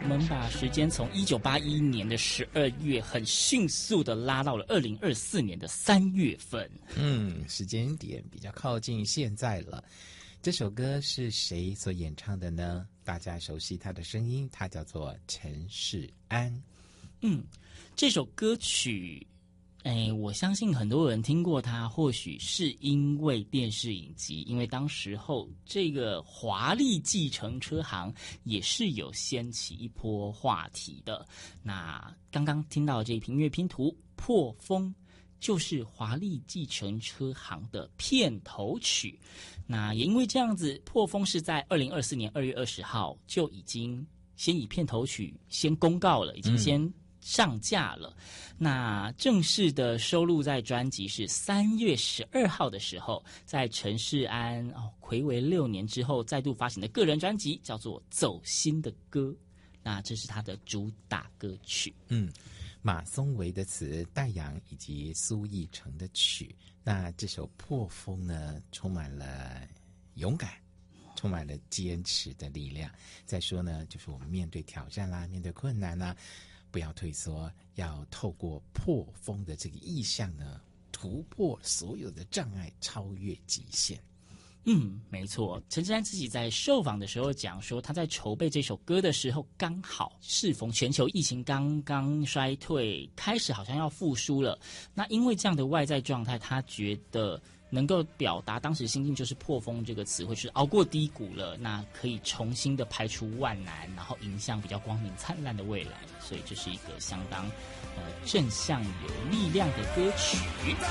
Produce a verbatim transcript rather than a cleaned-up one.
我们把时间从一九八一年的十二月很迅速的拉到了二零二四年的三月份。 嗯，时间点比较靠近现在了。这首歌是谁所演唱的呢？大家熟悉他的声音，他叫做陈世安。 嗯，这首歌曲，哎，我相信很多人听过它，或许是因为电视影集，因为当时候这个华丽计程车行也是有掀起一波话题的。那刚刚听到这一音乐拼图《破风》，就是华丽计程车行的片头曲。那也因为这样子，《破风》是在二零二四年二月二十号就已经先以片头曲先公告了，已经先上架了。嗯、那正式的收录在专辑是三月十二号的时候，在陈世安哦睽违六年之后再度发行的个人专辑，叫做《走心的歌》。那这是他的主打歌曲。 嗯。马松维的词，戴阳以及苏奕成的曲。那这首《破风》呢，充满了勇敢，充满了坚持的力量。再说呢，就是我们面对挑战啦，面对困难啦，不要退缩，要透过破风的这个意象呢，突破所有的障碍，超越极限。 嗯，没错。陈世安自己在受访的时候讲说，他在筹备这首歌的时候，刚好适逢全球疫情刚刚衰退，开始好像要复苏了。那因为这样的外在状态，他觉得能够表达当时心境，就是破风这个词汇是熬过低谷了，那可以重新的排除万难，然后迎向比较光明灿烂的未来。所以这是一个相当呃正向有力量的歌曲。